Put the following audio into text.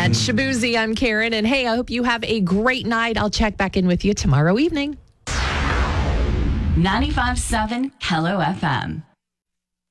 At Shabuzi, I'm Karen. And hey, I hope you have a great night. I'll check back in with you tomorrow evening. 95.7 Hello FM.